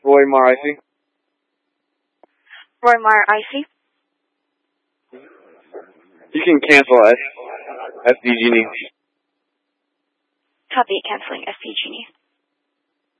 Roy Mar IC. Roy Mar IC. You can cancel SDG. Copy, canceling SPG.